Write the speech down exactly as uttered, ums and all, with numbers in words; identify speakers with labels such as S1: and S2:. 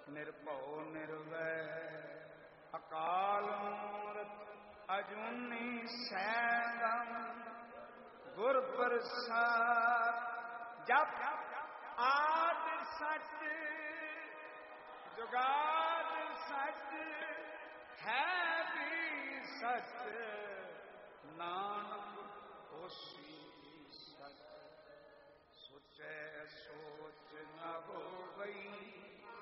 S1: ਨਿਰਭਉ ਨਿਰਵੈਰ ਅਕਾਲ ਮੂਰਤਿ ਅਜੂਨੀ ਸੈਭੰ ਗੁਰ ਪ੍ਰਸਾਦਿ। ਜਪ ਆਦਿ ਸਚ ਜੁਗਾਦਿ ਸਚ ਹੈ ਵੀ ਸਚ ਨਾਨਕ ਹੋਸੀ ਸਚ। ਸੁਚੈ ਸੋਚ ਨ ਹੋਵਈ